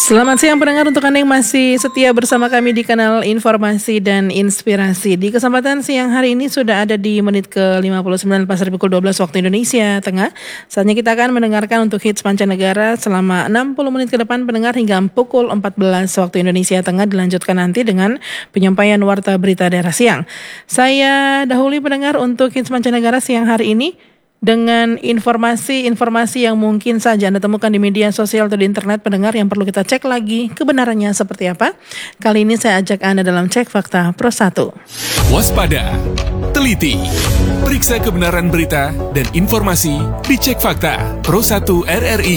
Selamat siang pendengar, untuk Anda yang masih setia bersama kami di kanal Informasi dan Inspirasi. Di kesempatan siang hari ini sudah ada di menit ke-59 pasar pukul 12 waktu Indonesia Tengah. Saatnya kita akan mendengarkan untuk hits mancanegara selama 60 menit ke depan pendengar hingga pukul 14 waktu Indonesia Tengah. Dilanjutkan nanti dengan penyampaian warta berita daerah siang. Saya dahului pendengar untuk hits mancanegara siang hari ini dengan informasi-informasi yang mungkin saja Anda temukan di media sosial atau di internet pendengar yang perlu kita cek lagi kebenarannya seperti apa. Kali ini saya ajak Anda dalam Cek Fakta Pro 1. Waspada, teliti, periksa kebenaran berita dan informasi di Cek Fakta Pro 1 RRI.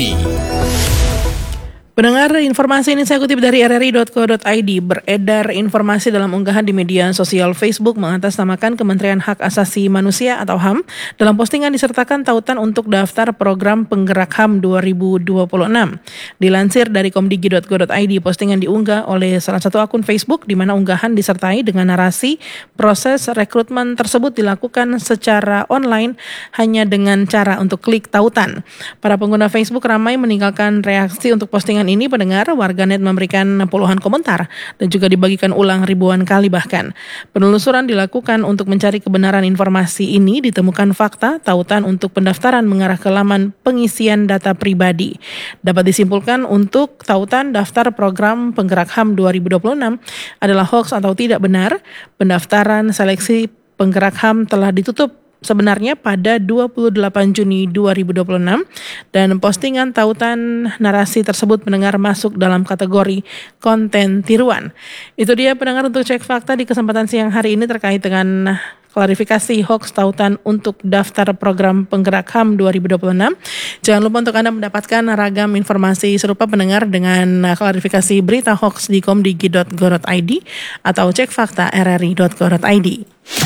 Pendengar, informasi ini saya kutip dari rri.co.id. Beredar informasi dalam unggahan di media sosial Facebook mengatasnamakan Kementerian Hak Asasi Manusia atau HAM. Dalam postingan disertakan tautan untuk daftar program penggerak HAM 2026. Dilansir dari komdigi.go.id, postingan diunggah oleh salah satu akun Facebook di mana unggahan disertai dengan narasi proses rekrutmen tersebut dilakukan secara online hanya dengan cara untuk klik tautan. Para pengguna Facebook ramai meninggalkan reaksi untuk postingan ini pendengar. Warganet memberikan puluhan komentar dan juga dibagikan ulang ribuan kali bahkan. Penelusuran dilakukan untuk mencari kebenaran informasi ini. Ditemukan fakta tautan untuk pendaftaran mengarah ke laman pengisian data pribadi. Dapat disimpulkan untuk tautan daftar program penggerak HAM 2026 adalah hoax atau tidak benar. Pendaftaran seleksi penggerak HAM telah ditutup sebenarnya pada 28 Juni 2026 dan postingan tautan narasi tersebut pendengar masuk dalam kategori konten tiruan. Itu dia pendengar untuk Cek Fakta di kesempatan siang hari ini terkait dengan klarifikasi hoax tautan untuk daftar program penggerak HAM 2026. Jangan lupa untuk Anda mendapatkan ragam informasi serupa pendengar dengan klarifikasi berita hoax di komdigi.go.id atau Cek Fakta rri.go.id.